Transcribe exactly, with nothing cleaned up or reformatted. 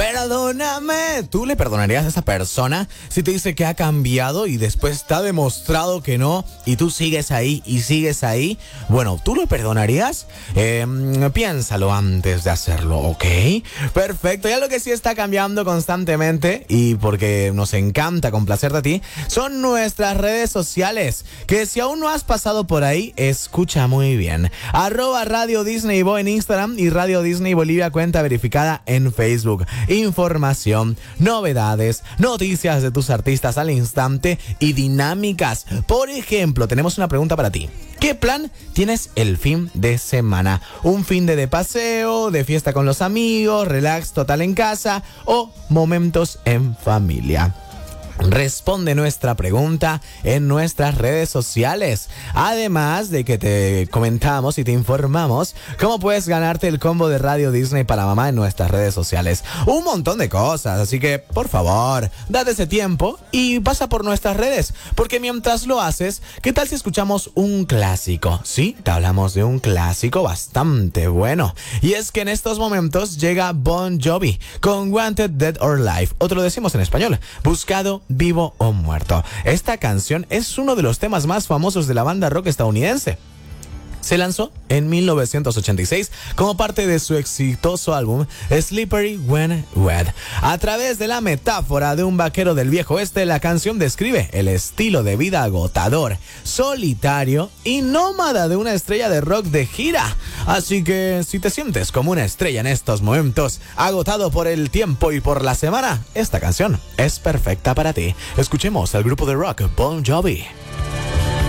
Perdóname. ¿Tú le perdonarías a esa persona si te dice que ha cambiado y después te ha demostrado que no y tú sigues ahí y sigues ahí? Bueno, ¿tú lo perdonarías? Eh, piénsalo antes de hacerlo, ¿ok? Perfecto. Ya lo que sí está cambiando constantemente y porque nos encanta complacerte a ti son nuestras redes sociales, que si aún no has pasado por ahí, escucha muy bien. Arroba Radio Disney Bo en Instagram y Radio Disney Bolivia cuenta verificada en Facebook. Información, novedades, noticias de tus artistas al instante y dinámicas. Por ejemplo, tenemos una pregunta para ti. ¿Qué plan tienes el fin de semana? ¿Un fin de, de paseo, de fiesta con los amigos, relax total en casa o momentos en familia? Responde nuestra pregunta en nuestras redes sociales. Además de que te comentamos y te informamos cómo puedes ganarte el combo de Radio Disney para mamá en nuestras redes sociales. Un montón de cosas, así que por favor, date ese tiempo y pasa por nuestras redes. Porque mientras lo haces, ¿qué tal si escuchamos un clásico? Sí, te hablamos de un clásico bastante bueno. Y es que en estos momentos llega Bon Jovi con Wanted, Dead or Alive. O te lo decimos en español, buscado, vivo o muerto. Esta canción es uno de los temas más famosos de la banda rock estadounidense. Se lanzó en mil novecientos ochenta y seis como parte de su exitoso álbum Slippery When Wet. A través de la metáfora de un vaquero del viejo oeste, la canción describe el estilo de vida agotador, solitario y nómada de una estrella de rock de gira. Así que si te sientes como una estrella en estos momentos, agotado por el tiempo y por la semana, esta canción es perfecta para ti. Escuchemos al grupo de rock Bon Jovi.